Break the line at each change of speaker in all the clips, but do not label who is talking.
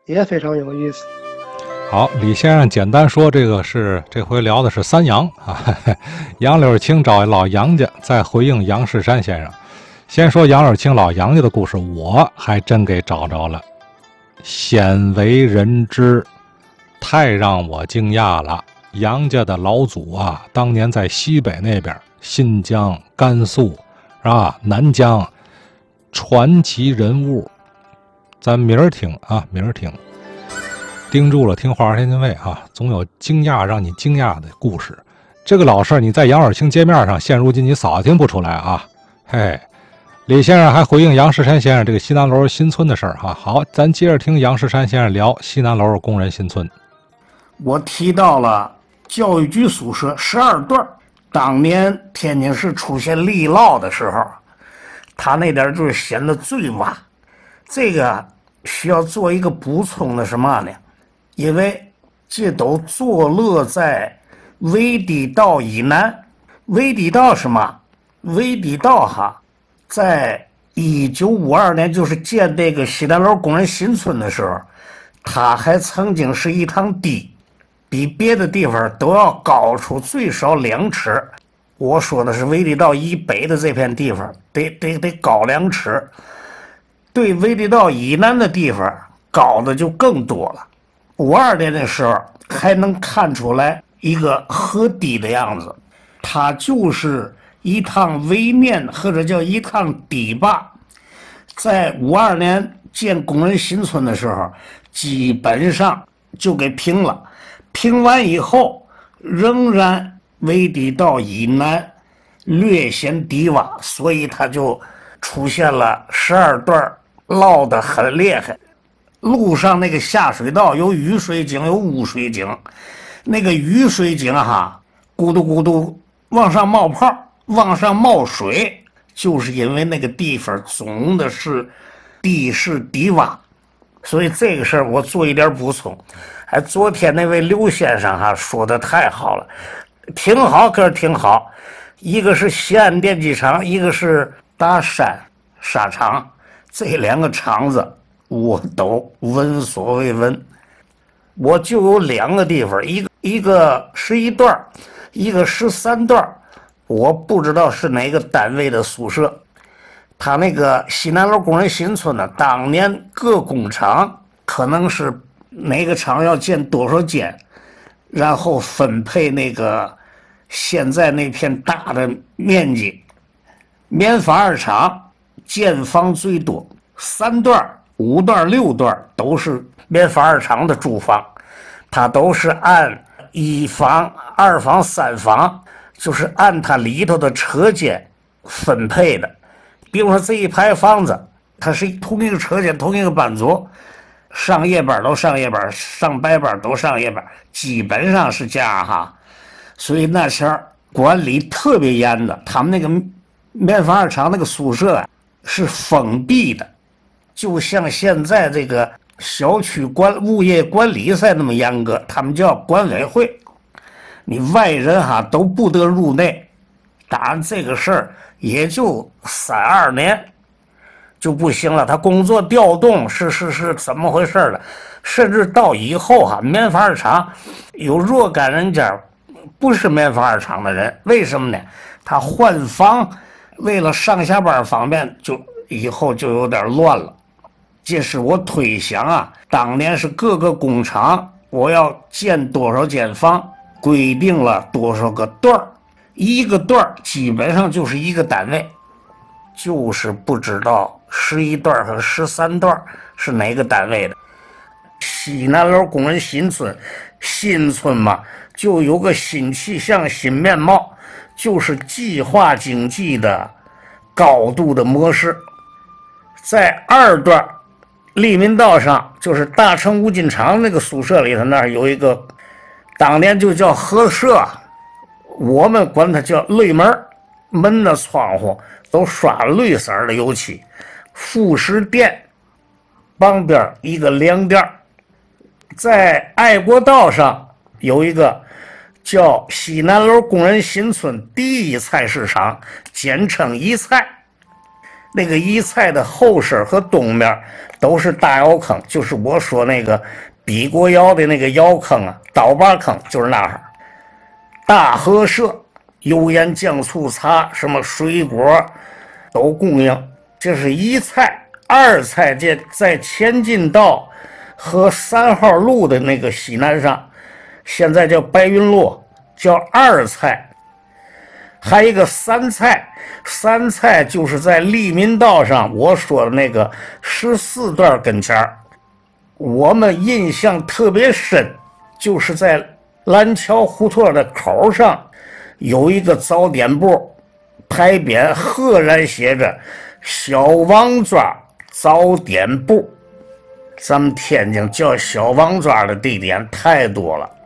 也非常有意思。
好，李先生简单说，这回聊的是三杨啊，杨柳青找老杨家，再回应杨世山先生。先说杨柳青老杨家的故事，我还真给找着了，鲜为人知，太让我惊讶了。杨家的老祖啊，当年在西北那边，新疆、甘肃是吧？南疆，传奇人物，咱明儿听啊，明儿听。盯住了听话天津卫啊，总有惊讶让你惊讶的故事。这个老事你在杨柳青街面上，现如今你扫听不出来啊。嘿，李先生还回应杨世山先生这个西南楼新村的事儿哈。好，咱接着听杨世山先生聊西南楼工人新村。
我提到了教育局宿舍12段，当年天津市出现力涝的时候，他那点就是显得最洼。这个需要做一个补充的什么呢？因为这都坐落在围堤道以南。围堤道是嘛？围堤道哈，在1952年就是建这个西南楼工人新村的时候，它还曾经是一趟堤，比别的地方都要高出最少2尺。我说的是围堤道以北的这片地方，得高2尺。对围堤道以南的地方，高的就更多了。52年的时候还能看出来一个河堤的样子，它就是一趟围面或者叫一趟堤坝。在52年建工人新村的时候，基本上就给平了。平完以后，仍然围堤道以南略显低洼，所以它就出现了12段涝得很厉害。路上那个下水道有雨水井有污水井，那个雨水井哈，咕嘟咕嘟往上冒泡，往上冒水，就是因为那个地方总的是地势低洼。所以这个事儿我做一点补充。昨天那位刘先生哈说的太好了，挺好，可是挺好。一个是西安电机厂，一个是大山沙场，这2个厂子我都闻所未闻。我就有2个地方，一个11段，一个13段，我不知道是哪个单位的宿舍。他那个西南楼工人新村呢，当年各工厂可能是哪个厂要建多少间，然后分配那个现在那片大的面积。棉纺2厂建房最多，3段、5段、6段都是棉纺2厂的住房，它都是按1房、2房、3房，就是按它里头的车间分配的。比如说这一排房子，它是同一个车间，同一个班组，上夜班都上夜班，上白班都上夜班，基本上是这样哈。所以那前儿管理特别严的，他们那个棉纺2厂那个宿舍是封闭的，就像现在这个小区物业管理赛那么严格，他们叫管委会，你外人哈都不得入内。当然这个事儿也就32年就不行了，他工作调动是怎么回事了？甚至到以后哈，棉纺2厂有若干人家不是棉纺2厂的人，为什么呢？他换房，为了上下班方便，就以后就有点乱了。这是我推想啊，当年是各个工厂我要建多少间房，规定了多少个段儿，一个段儿基本上就是一个单位，就是不知道11段和13段是哪个单位的。西南楼工人新村，新村嘛，就有个新气象、新面貌，就是计划经济的高度的模式。在2段利民道上，就是大成五金厂那个宿舍里头，那儿有一个当年就叫合舍，我们管它叫绿门，门的窗户都刷绿色的油漆。副食店旁边一个粮店，在爱国道上有一个叫西南楼工人新村第一菜市场，简称一菜。 那个一菜的后身和东面都是大窑坑，就是我说那个比国窑的那个窑坑啊，刀把坑就是那儿。大和社油盐酱醋茶什么水果都供应，这是一菜。二菜这在前进道和3号路的那个西南上，现在叫白云路，叫二菜。还有一个三菜，三菜就是在利民道上我说的那个14段跟前儿，我们印象特别深，就是在蓝桥胡同的口上有一个早点部，牌匾赫然写着小王庄早点部。咱们天津叫小王庄的地点太多了。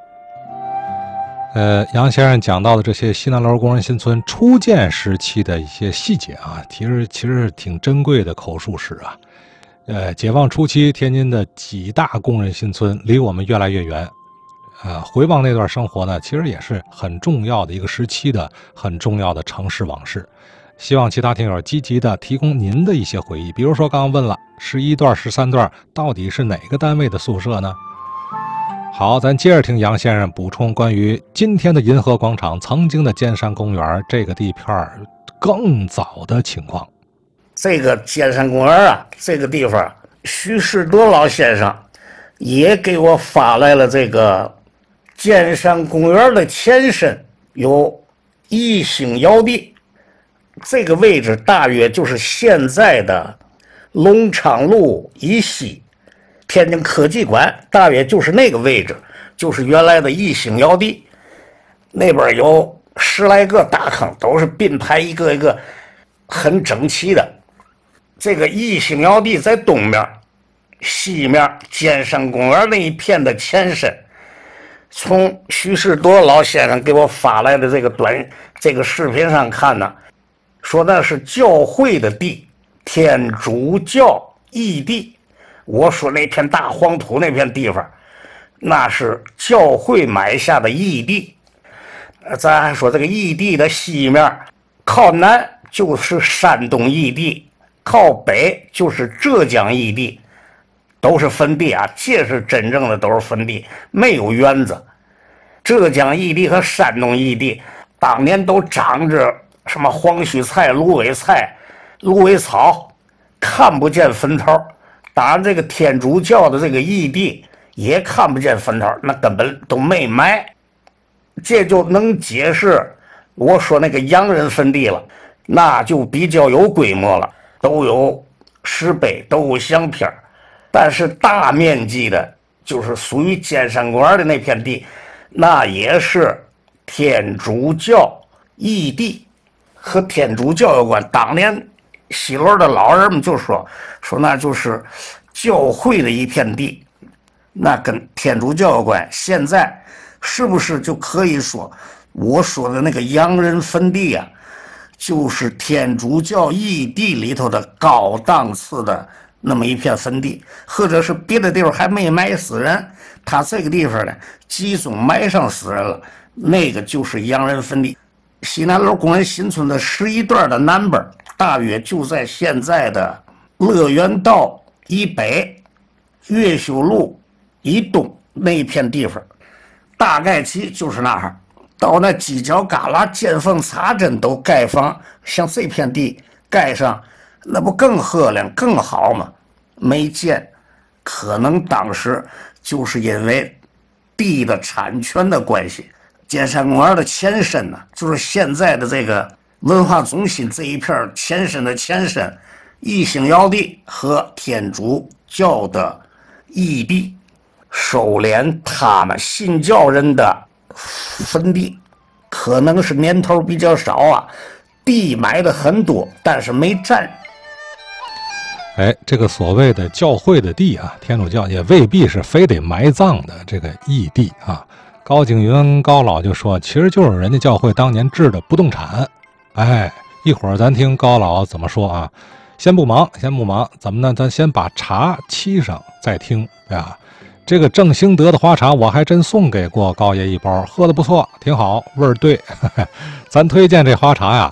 杨先生讲到的这些西南楼工人新村初建时期的一些细节啊，其实挺珍贵的口述史啊。解放初期天津的几大工人新村离我们越来越远，回望那段生活呢，其实也是很重要的一个时期的很重要的城市往事。希望其他听友积极的提供您的一些回忆，比如说刚刚问了11段、13段到底是哪个单位的宿舍呢？好，咱接着听杨先生补充关于今天的银河广场曾经的尖山公园这个地片更早的情况。
这个尖山公园啊，这个地方徐士多老先生也给我发来了这个尖山公园的前身有一星窑地，这个位置大约就是现在的龙昌路以西，天津科技馆大约就是那个位置，就是原来的一星窑地。那边有10来个大坑，都是并排一个一个很整齐的。这个一星窑地在东面，西面尖山公园那一片的前身。从徐士多老先生给我发来的这个视频上看呢，说那是教会的地，天主教义地。我说那片大黄土那片地方，那是教会买下的义地。咱还说这个义地的西面，靠南就是山东义地，靠北就是浙江义地，都是坟地啊，这是真正的都是坟地，没有园子。浙江义地和山东义地当年都长着什么黄须菜、芦苇菜、芦苇草，看不见坟头。当然这个天主教的这个义地也看不见坟头，那根本都没埋。这就能解释我说那个洋人坟地了，那就比较有规模了，都有石碑，都有相片。但是大面积的就是属于尖山公园的那片地，那也是天主教义地，和天主教有关。当年西楼的老人们就说那就是教会的一片地，那跟天主教有关。现在是不是就可以说我说的那个洋人坟地啊，就是天主教义地里头的高档次的那么一片坟地，或者是别的地方还没埋死人，他这个地方呢集中埋上死人了，那个就是洋人坟地。西南楼工人新村的11段的南边，大约就在现在的乐园道以北、越秀路以东那一片地方，大概其就是那儿。到那犄角旮旯、见缝插针都盖房，像这片地盖上，那不更赫亮、更好吗？没见，可能当时就是因为地的产权的关系。尖山公园的前身呢，就是现在的这个文化中心这一片前身的前身，一星窑地和天主教的义地，收敛他们信教人的坟地，可能是年头比较少啊，地买的很多，但是没占。
这个所谓的教会的地啊，天主教也未必是非得埋葬的这个义地啊。高景云高老就说，其实就是人家教会当年置的不动产。一会儿咱听高老怎么说啊。先不忙，怎么呢？咱先把茶沏上再听啊。这个郑兴德的花茶我还真送给过高爷一包，喝的不错，挺好，味儿对。咱推荐这花茶呀，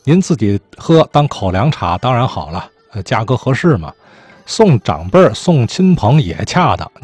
您自己喝当口粮茶当然好了，价格合适嘛。送长辈儿、送亲朋也恰当。